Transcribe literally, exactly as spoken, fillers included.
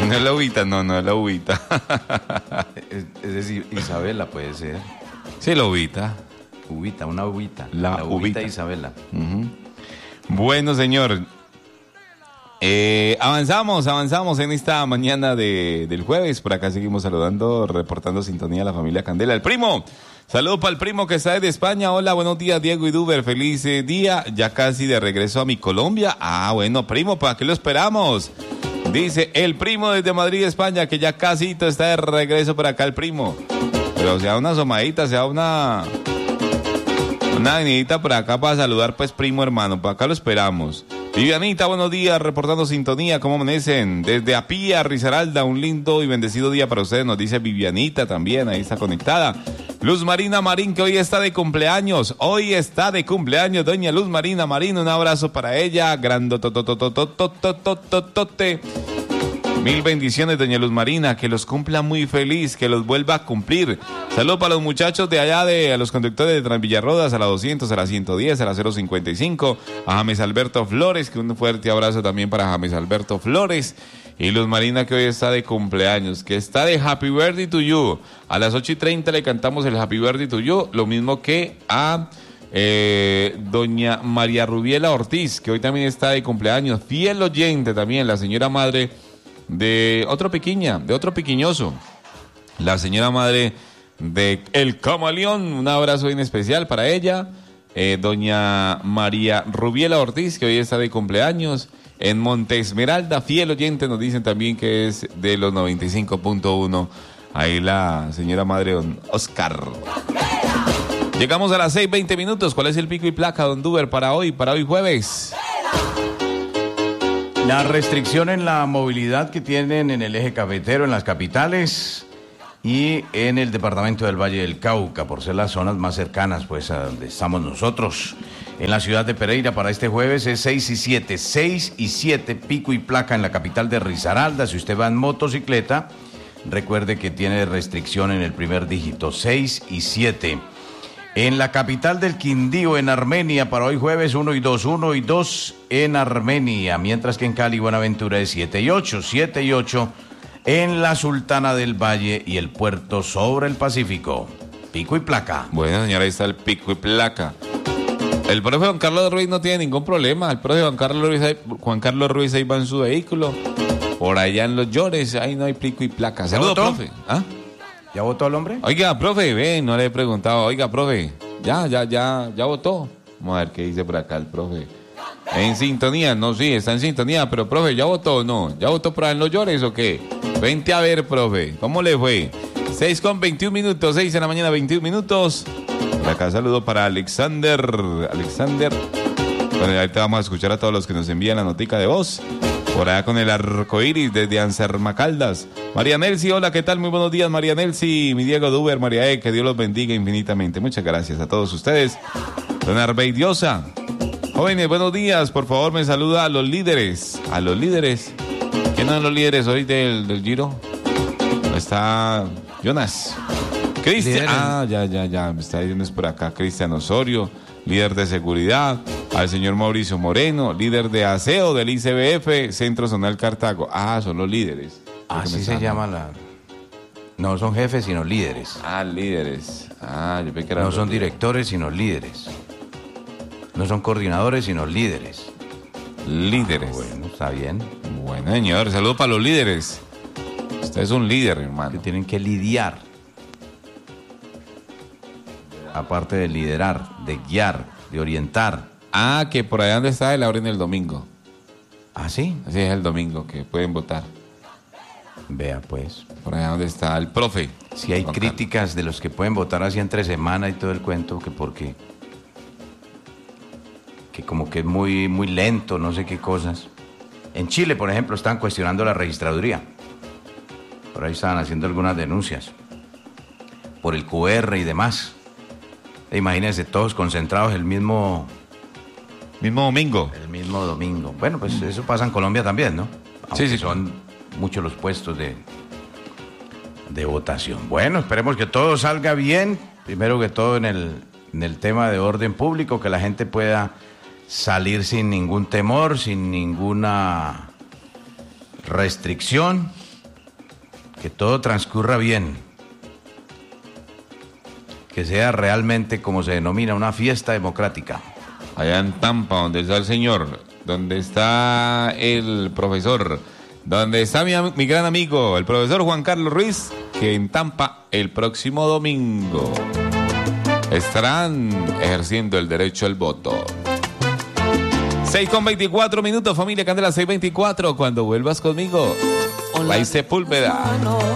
No es la uvita, no, no es la uvita. Es, es decir, Isabela puede ser. Sí, la uvita. Uvita, una uvita. La, la uvita. uvita Isabela. Uh-huh. Bueno, señor. Eh, avanzamos, avanzamos en esta mañana de, del jueves. Por acá seguimos saludando, reportando sintonía a la familia Candela. El primo. Saludos para el primo que está desde España. Hola, buenos días, Diego y Duber. Feliz eh, día. Ya casi de regreso a mi Colombia. Ah, bueno, primo, ¿para qué lo esperamos? Dice el primo desde Madrid, España, que ya casi está de regreso por acá el primo. Pero sea una asomadita, sea una... Una venidita por acá para saludar, pues, primo hermano. Por acá lo esperamos. Vivianita, buenos días, reportando sintonía. ¿Cómo amanecen? Desde Apía, Risaralda, un lindo y bendecido día para ustedes, nos dice Vivianita también, ahí está conectada. Luz Marina Marín, que hoy está de cumpleaños. Hoy está de cumpleaños, doña Luz Marina Marín. Un abrazo para ella. Grandotototototototote. Mil bendiciones, doña Luz Marina, que los cumpla muy feliz, que los vuelva a cumplir. Saludos para los muchachos de allá, de a los conductores de Transvillarrodas, a la doscientos, a la ciento diez, a la cero cincuenta y cinco, a James Alberto Flores, que un fuerte abrazo también para James Alberto Flores. Y Luz Marina, que hoy está de cumpleaños, que está de Happy Birthday to You. A las ocho y treinta le cantamos el Happy Birthday to You, lo mismo que a... Eh, doña María Rubiela Ortiz, que hoy también está de cumpleaños, fiel oyente también, la señora madre de otro pequeña, de otro pequeñoso, la señora madre de El Camaleón. Un abrazo bien especial para ella, eh, doña María Rubiela Ortiz, que hoy está de cumpleaños en Monte Esmeralda, fiel oyente, nos dicen también que es de los noventa y cinco punto uno, ahí la señora madre don Oscar. Llegamos a las seis veinte minutos. ¿Cuál es el pico y placa, don Duber, para hoy, para hoy jueves? La restricción en la movilidad que tienen en el eje cafetero, en las capitales y en el departamento del Valle del Cauca, por ser las zonas más cercanas, pues, a donde estamos nosotros. En la ciudad de Pereira para este jueves es seis y siete, seis y siete, pico y placa en la capital de Risaralda. Si usted va en motocicleta, recuerde que tiene restricción en el primer dígito, seis y siete. En la capital del Quindío, en Armenia, para hoy jueves uno y dos, uno y dos en Armenia, mientras que en Cali, Buenaventura es siete y ocho, siete y ocho en la Sultana del Valle y el puerto sobre el Pacífico. Pico y placa. Bueno, señora, ahí está el pico y placa. El profe Juan Carlos Ruiz no tiene ningún problema. El profe Juan Carlos Ruiz, Juan Carlos Ruiz ahí va en su vehículo. Por allá en Los Llores, ahí no hay pico y placa. Saludos, profe. ¿Ah? ¿Ya votó el hombre? Oiga, profe, ven, no le he preguntado. Oiga, profe, ya, ya, ya, ya votó. Vamos a ver qué dice por acá el profe. En sintonía, no, sí, está en sintonía, pero profe, ¿ya votó o no? ¿Ya votó por ahí en Los Llores o qué? Vente a ver, profe, ¿cómo le fue? seis con veintiún minutos, seis de la mañana, veintiún minutos. Por acá saludo para Alexander. Alexander. Bueno, ahorita vamos a escuchar a todos los que nos envían la notica de voz. Por allá con el arcoíris desde Anserma Caldas. María Nelsi, hola, ¿qué tal? Muy buenos días, María Nelsi, mi Diego Duber, María E, que Dios los bendiga infinitamente. Muchas gracias a todos ustedes. Don Arbey Diosa. Jóvenes, buenos días, por favor me saluda a los líderes. A los líderes. ¿Quiénes son los líderes hoy del, del Giro? Está Jonas. Cristian. Ah, ya, ya, ya, me está diciendo es por acá. Cristian Osorio, líder de seguridad. Al señor Mauricio Moreno, líder de aseo del I C B F, Centro Zonal Cartago. Ah, son los líderes. Así se llama la... No son jefes, sino líderes. Ah, líderes. Ah, yo pensé que eran No son líderes. directores, sino líderes. No son coordinadores, sino líderes. Líderes. Ah, bueno, está bien. Bueno, señor, saludos para los líderes. Usted es un líder, Que hermano. tienen que lidiar. Aparte de liderar, de guiar, de orientar. Ah, que por allá donde está el abren el domingo. ¿Ah, sí? Así es el domingo, que pueden votar. Vea, pues. Por allá donde está el profe. Si hay Juan críticas de los que pueden votar así entre semana y todo el cuento, que porque... que como que es muy, muy lento, no sé qué cosas. En Chile, por ejemplo, están cuestionando la registraduría. Por ahí estaban haciendo algunas denuncias. Por el Q R y demás. E imagínense, todos concentrados el mismo... Mismo domingo. El mismo domingo. Bueno, pues eso pasa en Colombia también, ¿no? Aunque Sí, sí. son muchos los puestos de, de votación. Bueno, esperemos que todo salga bien. Primero que todo en el, en el tema de orden público, que la gente pueda salir sin ningún temor, sin ninguna restricción que todo transcurra bien, que sea realmente como se denomina una fiesta democrática. Allá en Tampa, donde está el señor, donde está el profesor, donde está mi, mi gran amigo, el profesor Juan Carlos Ruiz, que en Tampa el próximo domingo estarán ejerciendo el derecho al voto. seis con veinticuatro minutos, familia Candela, seis veinticuatro. Cuando vuelvas conmigo, Raíz Sepúlveda.